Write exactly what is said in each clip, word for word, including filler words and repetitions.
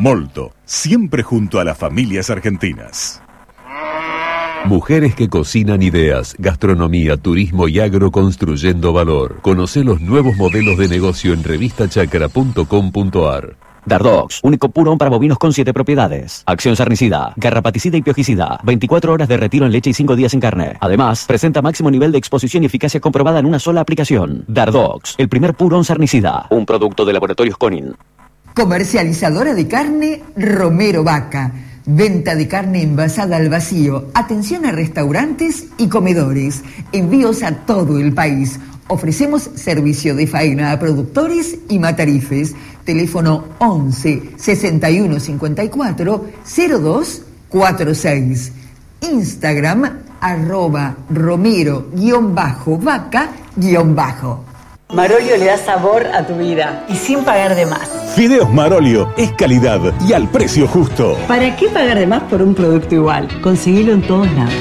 Molto, siempre junto a las familias argentinas. Mujeres que cocinan ideas, gastronomía, turismo y agro construyendo valor. Conoce los nuevos modelos de negocio en revista chacra punto com punto ar. Dardox, único purón para bovinos con siete propiedades. Acción sarnicida, garrapaticida y piojicida. veinticuatro horas de retiro en leche y cinco días en carne. Además, presenta máximo nivel de exposición y eficacia comprobada en una sola aplicación. Dardox, el primer purón sarnicida. Un producto de Laboratorios Conin. Comercializadora de carne Romero Vaca. Venta de carne envasada al vacío. Atención a restaurantes y comedores. Envíos a todo el país. Ofrecemos servicio de faena a productores y matarifes. Teléfono once, sesenta y uno, cincuenta y cuatro, cero dos cuarenta y seis. Instagram, arroba romero guión bajo vaca guión bajo. Marolio le da sabor a tu vida y sin pagar de más. Fideos Marolio es calidad y al precio justo. ¿Para qué pagar de más por un producto igual? Conseguilo en todos lados.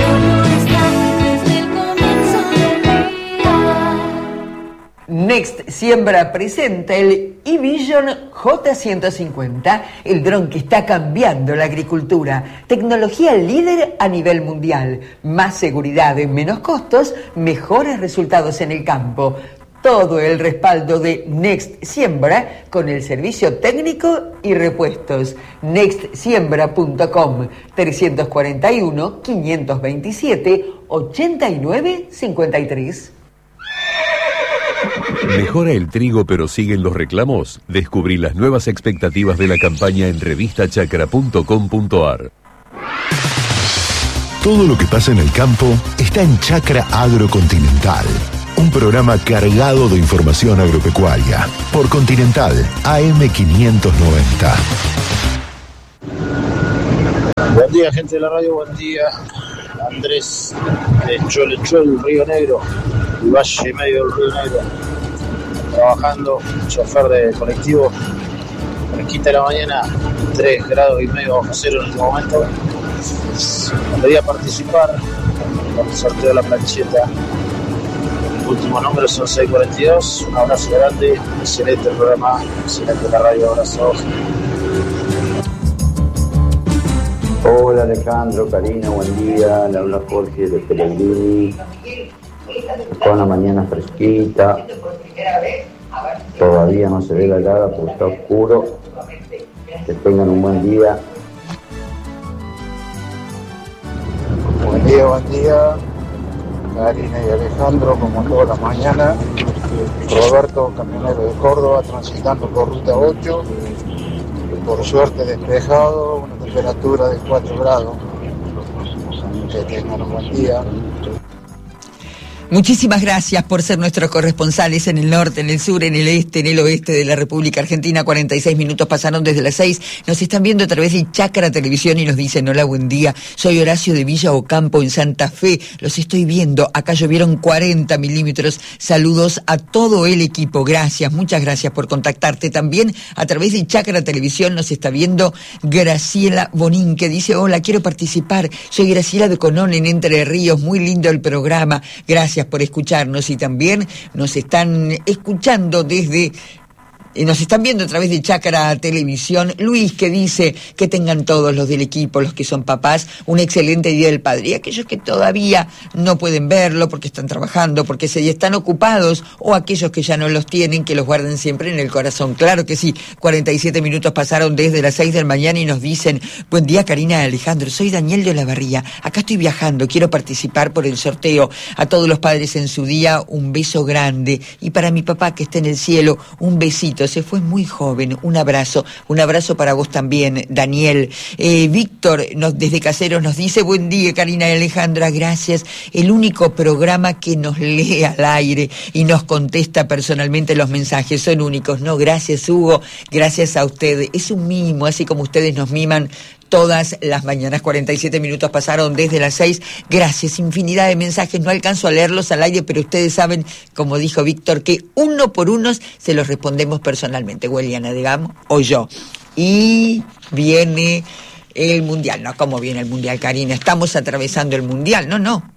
Next Siembra presenta el eVision J ciento cincuenta, el dron que está cambiando la agricultura. Tecnología líder a nivel mundial. Más seguridad, menos costos, mejores resultados en el campo. Todo el respaldo de Next Siembra con el servicio técnico y repuestos. next siembra punto com, trescientos cuarenta y uno, quinientos veintisiete, ochenta y nueve, cincuenta y tres. ¿Mejora el trigo pero siguen los reclamos? Descubrí las nuevas expectativas de la campaña en revista chacra punto com punto ar. Todo lo que pasa en el campo está en Chacra Agrocontinental. Un programa cargado de información agropecuaria. Por Continental, A M quinientos noventa. Buen día, gente de la radio, buen día. Andrés de Cholechuel, Río Negro, el valle medio del Río Negro. Trabajando, chofer de colectivo. Fresquita de la mañana, tres grados y medio bajo cero en este momento. Podría participar con el sorteo de la plancheta. El último número son seis cuarenta y dos. Un abrazo grande, excelente el programa, excelente la radio, abrazo. Hola Alejandro, Karina, buen día. Le habla Jorge de Pellegrini. Está una mañana fresquita. Todavía no se ve la helada porque está oscuro. Que tengan un buen día. Buen día, buen día. Karina y Alejandro, como todas las mañanas. Roberto, camionero de Córdoba, transitando por ruta ocho. Por suerte despejado, una temperatura de cuatro grados. Que tengan un buen día. Muchísimas gracias por ser nuestros corresponsales en el norte, en el sur, en el este, en el oeste de la República Argentina. cuarenta y seis minutos pasaron desde las seis. Nos están viendo a través de Chacra Televisión y nos dicen: hola, buen día. Soy Horacio de Villa Ocampo en Santa Fe. Los estoy viendo. Acá llovieron cuarenta milímetros. Saludos a todo el equipo. Gracias, muchas gracias por contactarte. También a través de Chacra Televisión nos está viendo Graciela Bonín, que dice: hola, quiero participar. Soy Graciela de Conón en Entre Ríos. Muy lindo el programa. Gracias por escucharnos, y también nos están escuchando desde... Y nos están viendo a través de Chacra Televisión. Luis, que dice que tengan todos los del equipo, los que son papás, un excelente Día del Padre. Y aquellos que todavía no pueden verlo porque están trabajando, porque se están ocupados, o aquellos que ya no los tienen, que los guarden siempre en el corazón. Claro que sí. cuarenta y siete minutos pasaron desde las seis de la mañana y nos dicen: buen día, Karina y Alejandro. Soy Daniel de Olavarría. Acá estoy viajando. Quiero participar por el sorteo. A todos los padres en su día, un beso grande. Y para mi papá, que está en el cielo, un besito. Se fue muy joven. Un abrazo. Un abrazo para vos también, Daniel. Eh, Víctor, nos, desde Caseros, nos dice: buen día, Karina y Alejandra, gracias. El único programa que nos lee al aire y nos contesta personalmente los mensajes. Son únicos. No, gracias, Hugo. Gracias a usted. Es un mimo, así como ustedes nos miman todas las mañanas. cuarenta y siete minutos pasaron desde las seis. Gracias, infinidad de mensajes. No alcanzo a leerlos al aire, pero ustedes saben, como dijo Víctor, que uno por uno se los respondemos personalmente. Hueliana, digamos, o yo. Y viene el Mundial. No, ¿cómo viene el Mundial, Karina? Estamos atravesando el Mundial. No, no.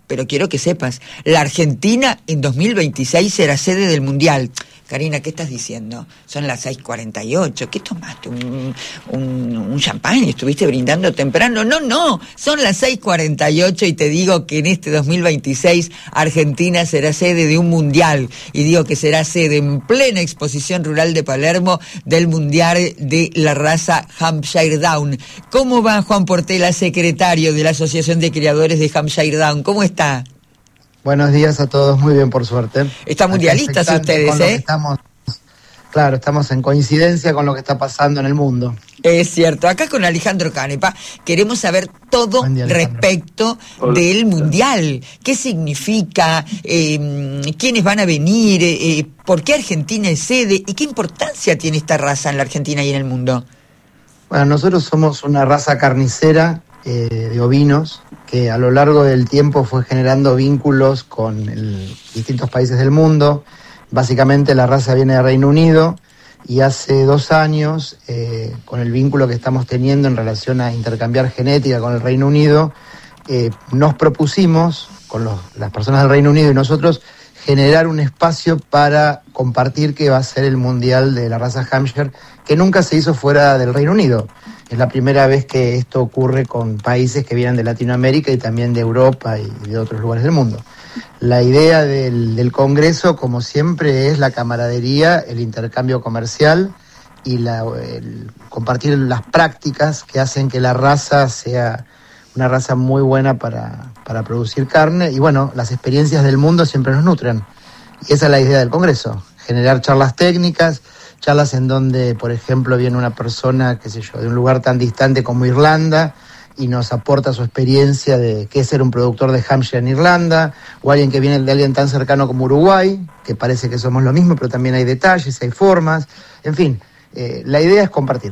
pero quiero que sepas, la Argentina en dos mil veintiséis será sede del Mundial. Karina, ¿qué estás diciendo? Son las seis cuarenta y ocho. ¿Qué tomaste? ¿Un, un, un champán y estuviste brindando temprano? No, no, son las seis cuarenta y ocho y te digo que en este dos mil veintiséis Argentina será sede de un mundial. Y digo que será sede en plena exposición rural de Palermo del Mundial de la raza Hampshire Down. ¿Cómo va Juan Portela, secretario de la Asociación de Criadores de Hampshire Down? ¿Cómo está? Buenos días a todos, muy bien por suerte. Están mundialistas ustedes, ¿eh? Estamos, claro, estamos en coincidencia con lo que está pasando en el mundo. Es cierto, acá con Alejandro Canepa queremos saber todo día, respecto Hola. del Mundial. ¿Qué significa? Eh, ¿Quiénes van a venir? Eh, ¿Por qué Argentina es sede? ¿Y qué importancia tiene esta raza en la Argentina y en el mundo? Bueno, nosotros somos una raza carnicera eh, de ovinos, que a lo largo del tiempo fue generando vínculos con el, distintos países del mundo. Básicamente la raza viene de Reino Unido y hace dos años, eh, con el vínculo que estamos teniendo en relación a intercambiar genética con el Reino Unido, eh, nos propusimos, con los, las personas del Reino Unido y nosotros, generar un espacio para compartir que va a ser el Mundial de la raza Hampshire, que nunca se hizo fuera del Reino Unido. Es la primera vez que esto ocurre con países que vienen de Latinoamérica y también de Europa y de otros lugares del mundo. La idea del, del Congreso, como siempre, es la camaradería, el intercambio comercial y la, el compartir las prácticas que hacen que la raza sea una raza muy buena para, para producir carne. Y bueno, las experiencias del mundo siempre nos nutren. Y esa es la idea del Congreso, generar charlas técnicas, charlas en donde, por ejemplo, viene una persona, qué sé yo, de un lugar tan distante como Irlanda y nos aporta su experiencia de qué es ser un productor de Hampshire en Irlanda, o alguien que viene de alguien tan cercano como Uruguay, que parece que somos lo mismo, pero también hay detalles, hay formas, en fin, eh, la idea es compartir.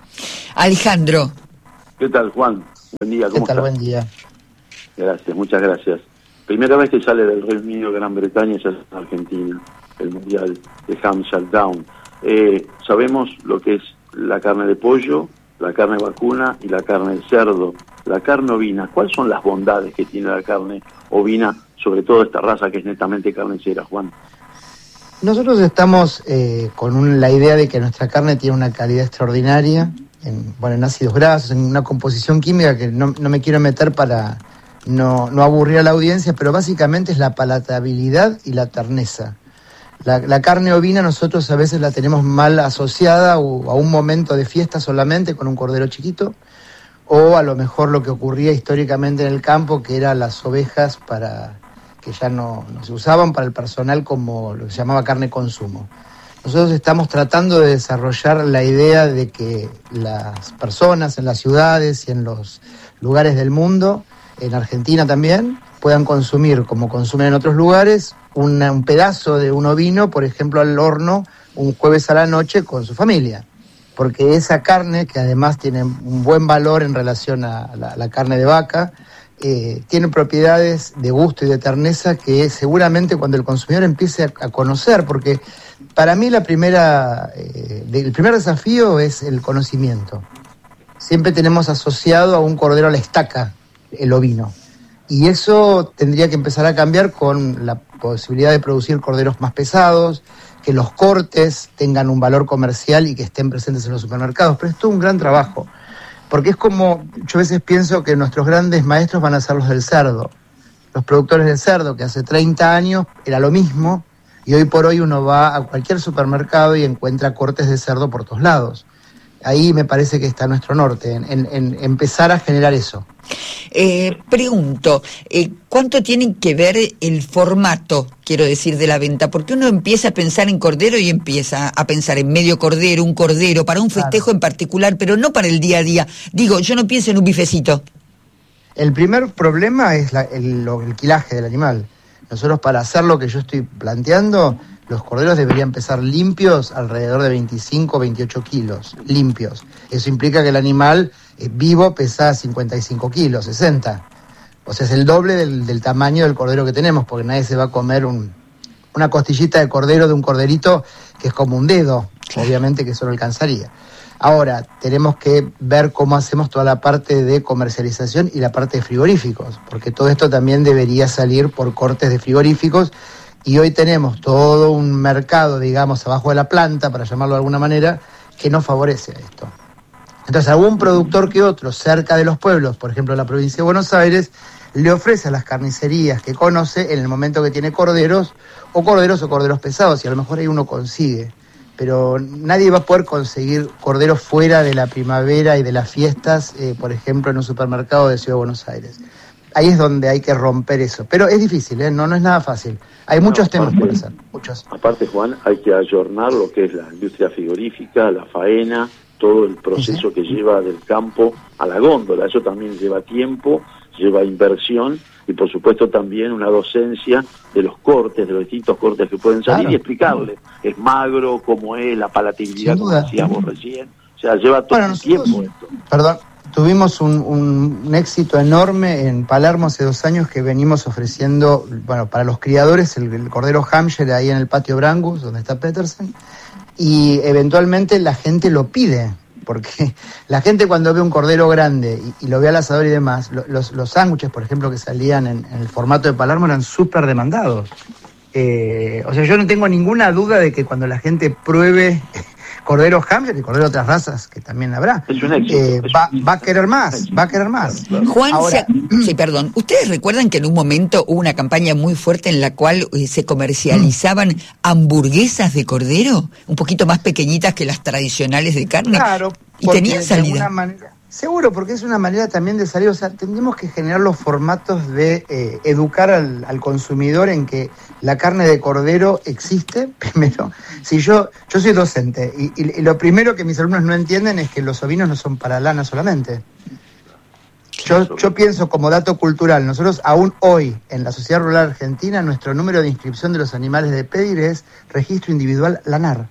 Alejandro. ¿Qué tal, Juan? Buen día, ¿cómo ¿Qué tal? estás? Buen día. Gracias, muchas gracias. Primera vez que sale del Reino Unido, Gran Bretaña, ya es en Argentina, el Mundial de Hampshire Down. Eh, sabemos lo que es la carne de pollo, la carne vacuna y la carne de cerdo. La carne ovina, ¿cuáles son las bondades que tiene la carne ovina, sobre todo esta raza que es netamente carnicera, Juan? Nosotros estamos eh, con un, la idea de que nuestra carne tiene una calidad extraordinaria, en, bueno, en ácidos grasos, en una composición química que no, no me quiero meter para no, no aburrir a la audiencia, pero básicamente es la palatabilidad y la terneza. La, la carne ovina nosotros a veces la tenemos mal asociada o a un momento de fiesta solamente con un cordero chiquito, o a lo mejor lo que ocurría históricamente en el campo, que eran las ovejas para que ya no, no se usaban para el personal como lo que se llamaba carne consumo. Nosotros estamos tratando de desarrollar la idea de que las personas en las ciudades y en los lugares del mundo, en Argentina también, puedan consumir, como consumen en otros lugares, una, un pedazo de un ovino, por ejemplo, al horno, un jueves a la noche con su familia. Porque esa carne, que además tiene un buen valor en relación a la, la carne de vaca, eh, tiene propiedades de gusto y de terneza que seguramente cuando el consumidor empiece a, a conocer, porque para mí la primera, eh, de, el primer desafío es el conocimiento. Siempre tenemos asociado a un cordero a la estaca el ovino. Y eso tendría que empezar a cambiar con la posibilidad de producir corderos más pesados, que los cortes tengan un valor comercial y que estén presentes en los supermercados. Pero es todo un gran trabajo, porque es como, yo a veces pienso que nuestros grandes maestros van a ser los del cerdo. Los productores del cerdo, que hace treinta años era lo mismo, y hoy por hoy uno va a cualquier supermercado y encuentra cortes de cerdo por todos lados. Ahí me parece que está nuestro norte, en, en, en empezar a generar eso. Eh, pregunto, eh, ¿cuánto tiene que ver el formato, quiero decir, de la venta? Porque uno empieza a pensar en cordero y empieza a pensar en medio cordero, un cordero, para un festejo claro. en particular, pero no para el día a día. Digo, yo no pienso en un bifecito. El primer problema es la, el, el quilaje del animal. Nosotros, para hacer lo que yo estoy planteando, los corderos deberían pesar limpios alrededor de veinticinco, veintiocho kilos, limpios. Eso implica que el animal eh, vivo pesa cincuenta y cinco kilos, sesenta. O sea, es el doble del, del tamaño del cordero que tenemos, porque nadie se va a comer un, una costillita de cordero de un corderito que es como un dedo. obviamente que eso no alcanzaría. Ahora, tenemos que ver cómo hacemos toda la parte de comercialización y la parte de frigoríficos, porque todo esto también debería salir por cortes de frigoríficos, y hoy tenemos todo un mercado, digamos, abajo de la planta, para llamarlo de alguna manera, que no favorece a esto. Entonces, algún productor que otro, cerca de los pueblos, por ejemplo, la provincia de Buenos Aires, le ofrece a las carnicerías que conoce en el momento que tiene corderos, o corderos o corderos pesados, y a lo mejor ahí uno consigue. Pero nadie va a poder conseguir corderos fuera de la primavera y de las fiestas, eh, por ejemplo, en un supermercado de Ciudad de Buenos Aires. Ahí es donde hay que romper eso. Pero es difícil, ¿eh? no, no es nada fácil. Hay muchos no, temas por hacer, muchos. Aparte, Juan, hay que ayornar lo que es la industria frigorífica, la faena, todo el proceso ¿sí? que lleva del campo a la góndola. Eso también lleva tiempo, lleva inversión y, por supuesto, también una docencia de los cortes, de los distintos cortes que pueden salir, claro, y explicarle, es magro, cómo es, la palatabilidad, como decíamos recién. O sea, lleva todo bueno, el tiempo esto. Perdón, tuvimos un, un, un éxito enorme en Palermo hace dos años que venimos ofreciendo, bueno, para los criadores, el, el cordero Hampshire ahí en el patio Brangus, donde está Petersen, y eventualmente la gente lo pide. Porque la gente cuando ve un cordero grande y, y lo ve al asador y demás, lo, los, los sándwiches, por ejemplo, que salían en, en el formato de Palermo eran súper demandados. Eh, o sea, yo no tengo ninguna duda de que cuando la gente pruebe cordero Hampshire y cordero de otras razas, que también habrá, es un éxito, eh, es va, un va a querer más, va a querer más. Juan, Ahora, se, sí, perdón, ¿ustedes recuerdan que en un momento hubo una campaña muy fuerte en la cual eh, se comercializaban hamburguesas de cordero, un poquito más pequeñitas que las tradicionales de carne? Claro, y tenían salida. Manera, seguro, porque es una manera también de salir. O sea, tendríamos que generar los formatos de eh, educar al, al consumidor en que la carne de cordero existe. Primero, si yo yo soy docente y, y, y lo primero que mis alumnos no entienden es que los ovinos no son para lana solamente. Yo, yo pienso como dato cultural, nosotros aún hoy en la Sociedad Rural Argentina, nuestro número de inscripción de los animales de pedigrí es registro individual lanar.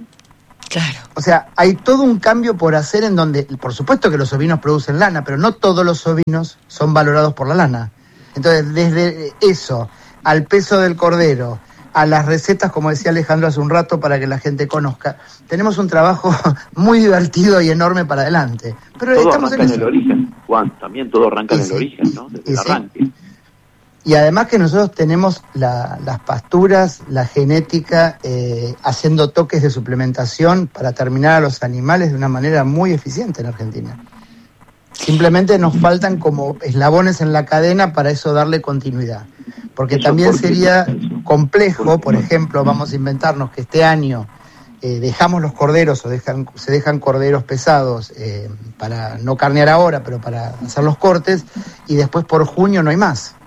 Claro. O sea, hay todo un cambio por hacer en donde, por supuesto que los ovinos producen lana, pero no todos los ovinos son valorados por la lana. Entonces, desde eso, al peso del cordero, a las recetas, como decía Alejandro hace un rato, para que la gente conozca, tenemos un trabajo muy divertido y enorme para adelante. Pero todo estamos arranca en, en el origen, Juan, también todo arranca y en el sí, origen, ¿no? Desde el sí. arranque. Y además que nosotros tenemos la, las pasturas, la genética, eh, haciendo toques de suplementación para terminar a los animales de una manera muy eficiente en Argentina. Simplemente nos faltan como eslabones en la cadena para eso darle continuidad. Porque Eso, también ¿por qué? sería complejo, ¿Por por ejemplo, vamos a inventarnos que este año eh, dejamos los corderos o dejan, se dejan corderos pesados eh, para no carnear ahora, pero para hacer los cortes, y después por junio no hay más.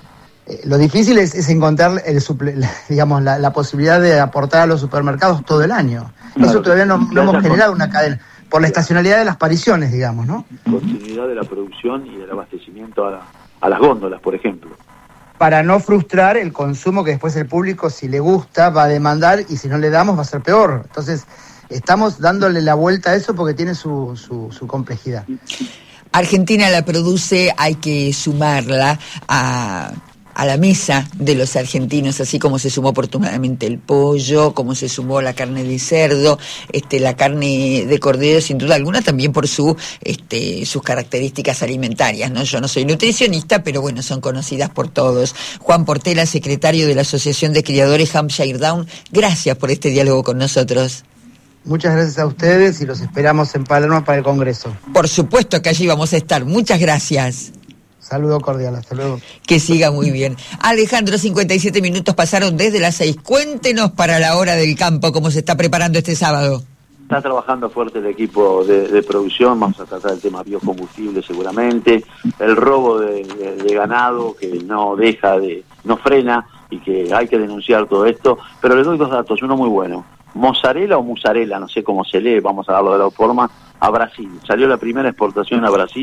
Eh, lo difícil es, es encontrar el suple, la, digamos, la, la posibilidad de aportar a los supermercados todo el año. Claro, eso todavía no, no hemos generado una cadena, por la estacionalidad de las pariciones, digamos, ¿no? Continuidad de la producción y del abastecimiento a, la, a las góndolas, por ejemplo. Para no frustrar el consumo que después el público, si le gusta, va a demandar, y si no le damos va a ser peor. Entonces, estamos dándole la vuelta a eso porque tiene su, su, su complejidad. Argentina la produce, hay que sumarla a... a la mesa de los argentinos, así como se sumó afortunadamente el pollo, como se sumó la carne de cerdo, este, la carne de cordero, sin duda alguna, también por su, este, sus características alimentarias, ¿no? Yo no soy nutricionista, pero bueno, son conocidas por todos. Juan Portela, secretario de la Asociación de Criadores Hampshire Down, gracias por este diálogo con nosotros. Muchas gracias a ustedes y los esperamos en Palermo para el Congreso. Por supuesto que allí vamos a estar. Muchas gracias. Saludo cordial, hasta luego. Que siga muy bien. Alejandro, cincuenta y siete minutos pasaron desde las seis. Cuéntenos para la hora del campo cómo se está preparando este sábado. Está trabajando fuerte el equipo de, de producción, vamos a tratar el tema biocombustible seguramente, el robo de, de, de ganado que no deja de, no frena y que hay que denunciar todo esto, pero le doy dos datos, uno muy bueno. Mozzarella o musarela, no sé cómo se lee, vamos a darlo de la forma, a Brasil. Salió la primera exportación a Brasil,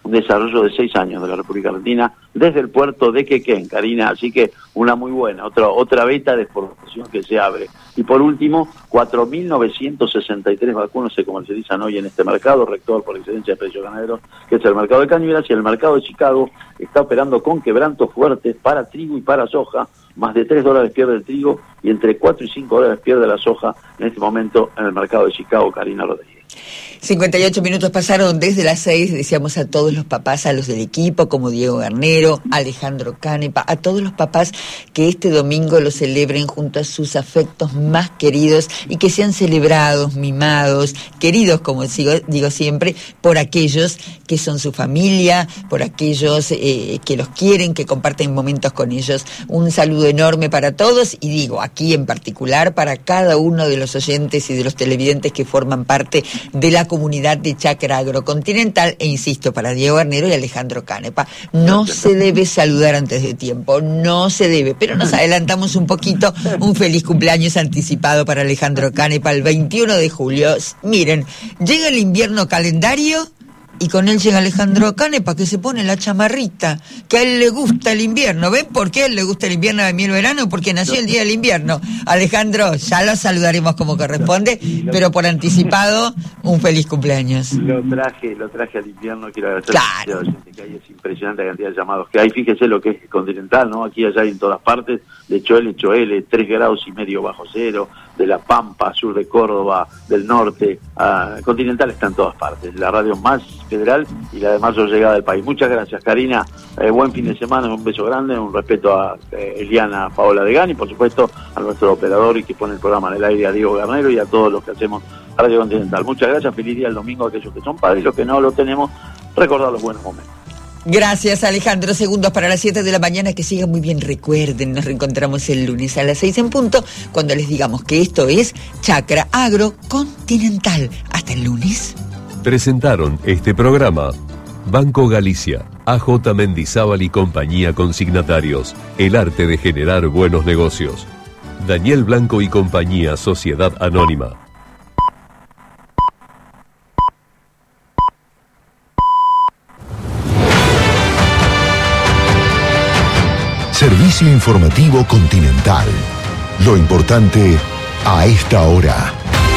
un desarrollo de seis años de la República Argentina desde el puerto de Quequén, Karina, así que una muy buena, otra otra beta de exportación que se abre. Y por último, cuatro mil novecientos sesenta y tres vacunas se comercializan hoy en este mercado, rector por excelencia de precios ganaderos, que es el mercado de Cañuelas, y el mercado de Chicago está operando con quebrantos fuertes para trigo y para soja. Más de tres dólares pierde el trigo y entre cuatro y cinco dólares pierde la soja en este momento en el mercado de Chicago, Karina Rodríguez. cincuenta y ocho minutos pasaron desde las seis, deseamos a todos los papás, a los del equipo, como Diego Garnero, Alejandro Canepa, a todos los papás que este domingo lo celebren junto a sus afectos más queridos y que sean celebrados, mimados, queridos, como digo, digo siempre, por aquellos que son su familia, por aquellos eh, que los quieren, que comparten momentos con ellos. Un saludo enorme para todos y digo, aquí en particular, para cada uno de los oyentes y de los televidentes que forman parte de la comunidad de Chacra Agrocontinental, e insisto, para Diego Garnero y Alejandro Canepa, no se debe saludar antes de tiempo, no se debe, pero nos adelantamos un poquito. Un feliz cumpleaños anticipado para Alejandro Canepa el veintiuno de julio. Miren, llega el invierno calendario y con él llega Alejandro Canepa, que se pone la chamarrita, que a él le gusta el invierno. ¿Ven por qué a él le gusta el invierno a mí el verano? Porque nació el día del invierno. Alejandro, ya lo saludaremos como corresponde, pero por anticipado, un feliz cumpleaños. Lo traje, lo traje al invierno, quiero agradecer claro. a la gente que hay, es impresionante la cantidad de llamados que hay. Fíjese lo que es continental, ¿no? Aquí, allá y en todas partes, de Choel, Choel, tres grados y medio bajo cero, de La Pampa, sur de Córdoba, del norte, uh, continental está en todas partes, la radio más federal y la de mayor llegada del país. Muchas gracias, Karina, eh, buen fin de semana, un beso grande, un respeto a eh, Eliana Paola Degani, por supuesto a nuestro operador y que pone el programa en el aire, a Diego Garnero, y a todos los que hacemos Radio Continental. Muchas gracias, feliz día el domingo a aquellos que son padres y los que no lo tenemos, recordar los buenos momentos. Gracias, Alejandro. Segundos para las siete de la mañana, que sigan muy bien. Recuerden, nos reencontramos el lunes a las seis en punto, cuando les digamos que esto es Chacra Agrocontinental. Hasta el lunes. Presentaron este programa Banco Galicia, A J Mendizábal y compañía consignatarios, el arte de generar buenos negocios. Daniel Blanco y compañía, Sociedad Anónima. Servicio informativo Continental. Lo importante a esta hora.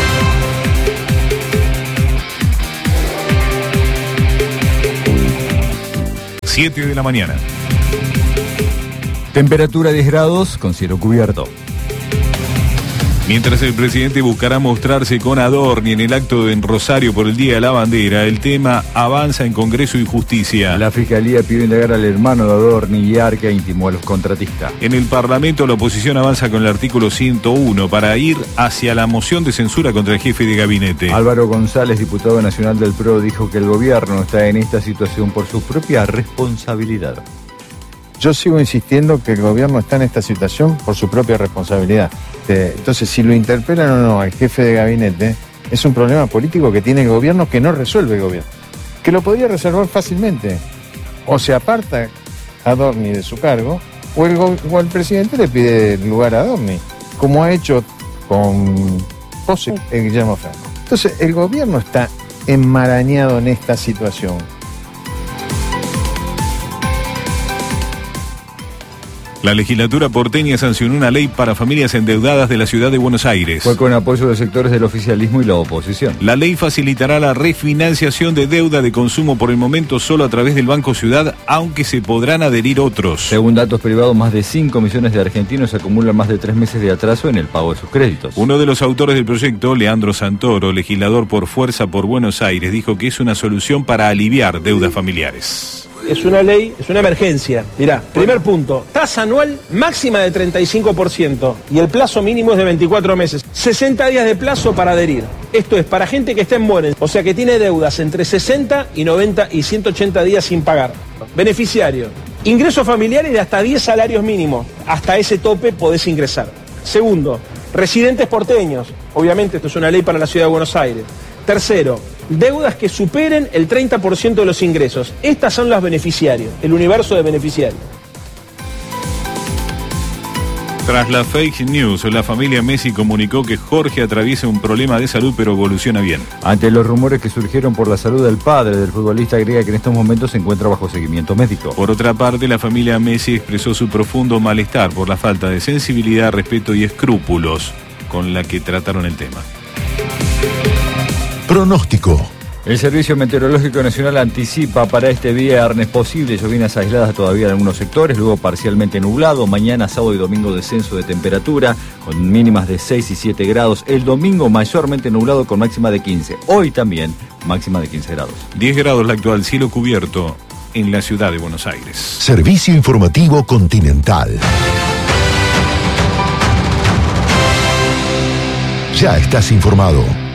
siete de la mañana. Temperatura diez grados con cielo cubierto. Mientras el presidente buscará mostrarse con Adorni en el acto en Rosario por el Día de la Bandera, el tema avanza en Congreso y Justicia. La Fiscalía pidió indagar al hermano de Adorni y Arca intimó a los contratistas. En el Parlamento, la oposición avanza con el artículo ciento uno para ir hacia la moción de censura contra el jefe de gabinete. Álvaro González, diputado nacional del P R O, dijo que el gobierno está en esta situación por su propia responsabilidad. Yo sigo insistiendo que el gobierno está en esta situación por su propia responsabilidad. Entonces, si lo interpelan o no al jefe de gabinete, es un problema político que tiene el gobierno que no resuelve el gobierno. Que lo podría resolver fácilmente. O se aparta a Adorni de su cargo, o el, o el presidente le pide lugar a Adorni, como ha hecho con José Guillermo Franco. Entonces, el gobierno está enmarañado en esta situación. La legislatura porteña sancionó una ley para familias endeudadas de la ciudad de Buenos Aires. Fue con apoyo de sectores del oficialismo y la oposición. La ley facilitará la refinanciación de deuda de consumo por el momento solo a través del Banco Ciudad, aunque se podrán adherir otros. Según datos privados, más de cinco millones de argentinos acumulan más de tres meses de atraso en el pago de sus créditos. Uno de los autores del proyecto, Leandro Santoro, legislador por Fuerza por Buenos Aires, dijo que es una solución para aliviar deudas familiares. Es una ley, es una emergencia. Mirá, primer punto, tasa anual máxima de treinta y cinco por ciento y el plazo mínimo es de veinticuatro meses. sesenta días de plazo para adherir. Esto es para gente que está en buena, o sea que tiene deudas entre sesenta y noventa y ciento ochenta días sin pagar. Beneficiario, ingresos familiares de hasta diez salarios mínimos. Hasta ese tope podés ingresar. Segundo, residentes porteños. Obviamente esto es una ley para la ciudad de Buenos Aires. Tercero, deudas que superen el treinta por ciento de los ingresos. Estas son las beneficiarios, el universo de beneficiarios. Tras la fake news, la familia Messi comunicó que Jorge atraviesa un problema de salud pero evoluciona bien. Ante los rumores que surgieron por la salud del padre del futbolista, agrega que en estos momentos se encuentra bajo seguimiento médico. Por otra parte, la familia Messi expresó su profundo malestar por la falta de sensibilidad, respeto y escrúpulos con la que trataron el tema. Pronóstico. El Servicio Meteorológico Nacional anticipa para este viernes posibles lluvias aisladas todavía en algunos sectores, luego parcialmente nublado. Mañana, sábado y domingo descenso de temperatura con mínimas de seis y siete grados. El domingo mayormente nublado con máxima de quince. Hoy también máxima de quince grados. diez grados la actual, cielo cubierto en la ciudad de Buenos Aires. Servicio Informativo Continental. Ya estás informado.